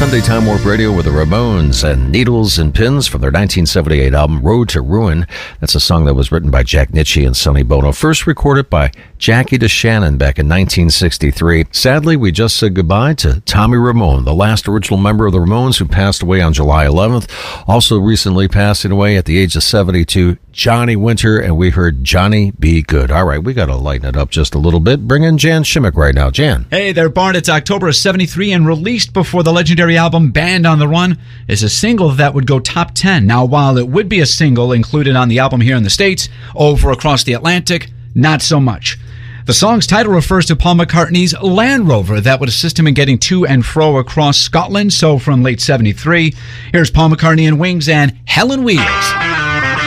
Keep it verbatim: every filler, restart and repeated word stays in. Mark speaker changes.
Speaker 1: Sunday Time Warp Radio with the Ramones and Needles and Pins from their nineteen seventy-eight album Road to Ruin. That's a song that was written by Jack Nitzsche and Sonny Bono, first recorded by Jackie DeShannon back in nineteen sixty-three. Sadly, we just said goodbye to Tommy Ramone, the last original member of the Ramones, who passed away on July eleventh. Also recently passing away at the age of seventy-two, Johnny Winter, and we heard Johnny Be Good. All right, we got to lighten it up just a little bit. Bring in Jan Shimmick right now. Jan.
Speaker 2: Hey there, Bart. It's October of seventy-three, and released before the legendary album Band on the Run is a single that would go top ten. Now, while it would be a single included on the album here in the States, over across the Atlantic, not so much. The song's title refers to Paul McCartney's Land Rover that would assist him in getting to and fro across Scotland. So from late seventy-three, here's Paul McCartney and Wings and Helen Wheels.